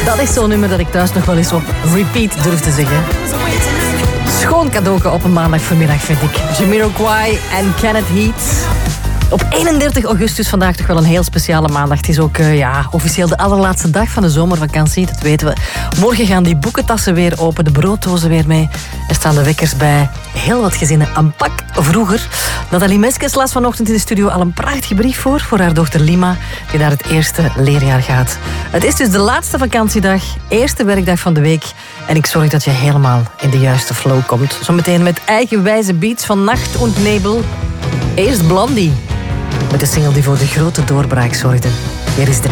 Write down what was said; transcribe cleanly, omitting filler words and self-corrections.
Dat is zo'n nummer dat ik thuis nog wel eens op repeat durf te zeggen. Schoon cadeau op een maandag voormiddag, vind ik. Jamiroquai en Kenneth Heat. Op 31 augustus, vandaag toch wel een heel speciale maandag. Het is ook officieel de allerlaatste dag van de zomervakantie, dat weten we. Morgen gaan die boekentassen weer open, de brooddozen weer mee. Er staan de wekkers bij heel wat gezinnen aan pak. Vroeger, Nathalie Meskes las vanochtend in de studio al een prachtige brief voor haar dochter Lima, die naar het eerste leerjaar gaat. Het is dus de laatste vakantiedag, eerste werkdag van de week. En ik zorg dat je helemaal in de juiste flow komt. Zometeen met eigenwijze beats van Nacht und Nebel. Eerst Blondie. Met de single die voor de grote doorbraak zorgde. Hier is de